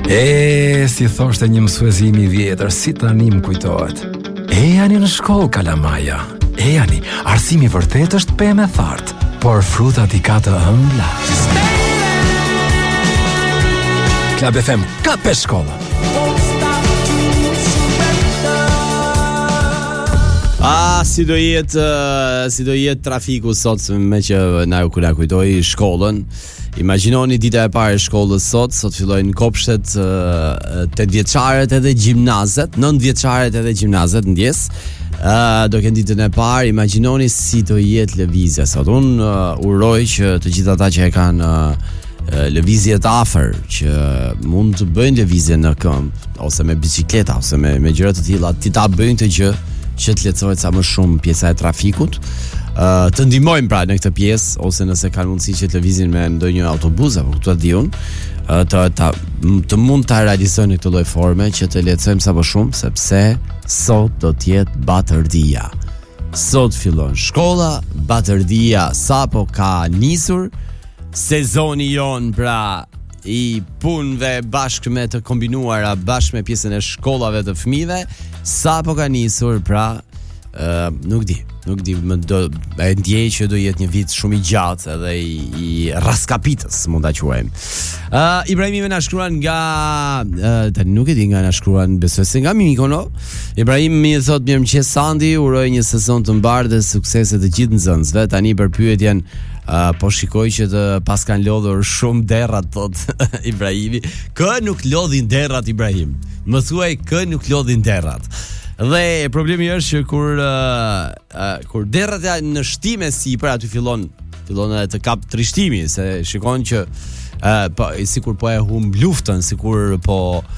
Si thoshte një mësuesi i vjetër, si tani më kujtohet. Jani në shkollë kalamaja. Jani, arsimi vërtet është pemë e thartë, por frutat i ka të ëmbla. Klab FM ka pe shkolla. Si do jetë trafiku sot, me që na u kujtoi shkollën. Imagjinoni dita e parë e shkollës sot fillojnë kopshtet 8 vjeçaret edhe gjimnazet, 9 vjeçaret edhe gjimnazet ndjes. Do kenë ditën e parë, imagjinoni si do jetë lëvizja sot. Unë uroj që të gjithë ata që e kanë lëvizje të afër, që mund të bëjnë lëvizje në këmbë ose me bicikleta ose me gjëra të tilla, ti ta bëjnë të gjë që të lehtësohet sa më shumë pjesa e trafikut, të ndihmojmë pra në këtë pjesë, ose nëse kanë mundësi që të lëvizin me ndonjë autobus apo këtu diun, të mund ta realizojnë në këtë lloj forme që të lehtësojmë sa më shumë, sepse sot do të jetë Batërdia. Sot fillon shkolla, Batërdia sapo ka nisur sezoni jon, pra i punëve bashkë me të kombinuara, bashkë me pjesën e shkollave të fëmijëve, sapo ka nisur, pra nuk di, më do e ndjej që do jetë një vit shumë i gjatë edhe i raskapitës, mund ta quajmë. Ibrahimi na shkruan nga tani nuk e di nga na shkruan, besoj se nga Mikono. Ibrahim më thot mirëmëngjes Sandi, uroj një sezon të mbarë dhe suksese të gjithë nxënësve. Tani për pyetjen, po shikoj që të pas kanë lodhur shumë derrat, thot Ibrahimi. Kë nuk lodhin derrat, Ibrahim? Më thuaj kë nuk lodhin derrat? Dhe problemi është që kur derrat janë në shtime sipër, aty fillon edhe të kap trishtimi, se shikon që sikur po e humb luftën, sikur po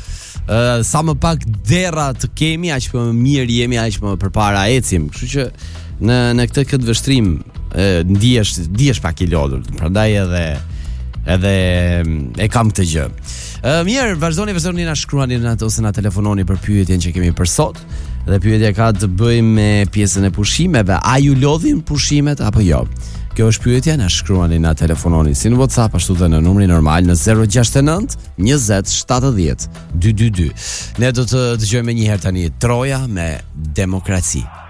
sa më pak derra të kemi, aq më mirë jemi, aq më përpara ecim. Kështu që në këtë vështrim ndihesh pak i lodhur. Prandaj edhe e kam këtë gjë. Mirë, vazhdoni na shkruani ose na telefononi për pyetjen që kemi për sot. Dhe pyetja ka të bëjë me pjesën e pushimeve. A ju lodhin pushimet apo jo? Kjo është pyetja, na shkruani, na telefononi si në WhatsApp ashtu dhe në numrin normal në 069 20 70 222. Ne do të dëgjojmë një herë tani Troja me Demokraci.